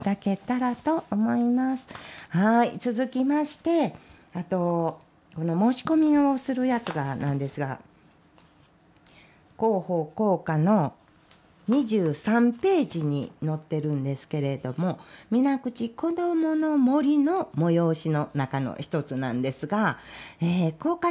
ただけたらと思います。はい、続きまして、あとこの申し込みをするやつがなんですが、広報効果の23ページに載ってるんですけれども、水口こどもの森の催しの中の一つなんですが、高架